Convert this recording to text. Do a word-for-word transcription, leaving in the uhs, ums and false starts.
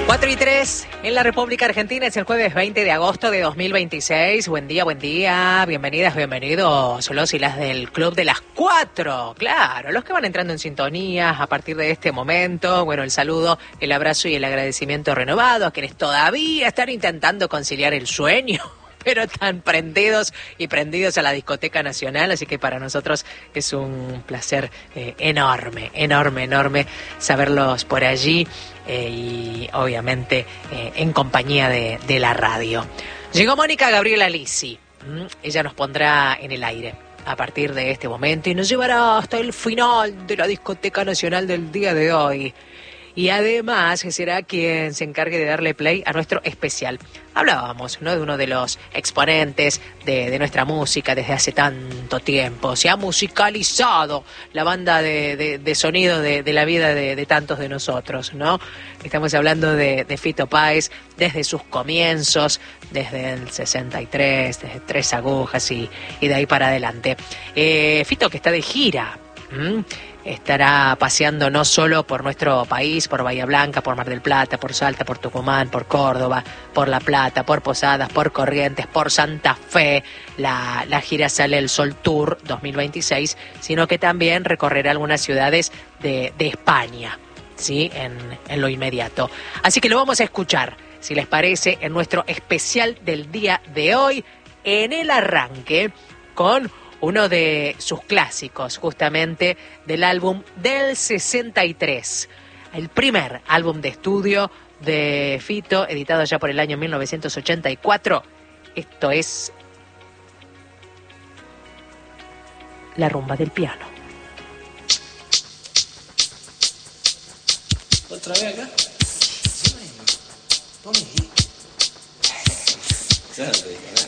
cuatro y tres en la República Argentina, es el jueves veinte de agosto de dos mil veintiséis. Buen día, buen día, bienvenidas, bienvenidos los y las del Club de las Cuatro. Claro, los que van entrando en sintonía a partir de este momento. Bueno, el saludo, el abrazo y el agradecimiento renovado a quienes todavía están intentando conciliar el sueño, pero están prendidos y prendidos a la Discoteca Nacional, así que para nosotros es un placer eh, enorme, enorme, enorme saberlos por allí eh, y obviamente eh, en compañía de, de la radio. Llegó Mónica Gabriela Lisi, ¿Mm? Ella nos pondrá en el aire a partir de este momento y nos llevará hasta el final de la Discoteca Nacional del día de hoy. Y además será quien se encargue de darle play a nuestro especial. Hablábamos, ¿no?, de uno de los exponentes de, de nuestra música desde hace tanto tiempo. Se ha musicalizado la banda de, de, de sonido de, de la vida de, de tantos de nosotros, ¿no? Estamos hablando de, de Fito Páez desde sus comienzos, desde el sesenta y tres, desde Tres Agujas y, y de ahí para adelante. Eh, Fito que está de gira. ¿Mm? Estará paseando no solo por nuestro país, por Bahía Blanca, por Mar del Plata, por Salta, por Tucumán, por Córdoba, por La Plata, por Posadas, por Corrientes, por Santa Fe. La, la gira Sale el Sol Tour dos mil veintiséis, sino que también recorrerá algunas ciudades de, de España, ¿sí? En, en lo inmediato. Así que lo vamos a escuchar, si les parece, en nuestro especial del día de hoy, en el arranque con uno de sus clásicos, justamente del álbum del sesenta y tres, el primer álbum de estudio de Fito, editado ya por el año mil novecientos ochenta y cuatro. Esto es La Rumba del Piano. ¿Otra vez acá? Sí, ponme ahí. Claro,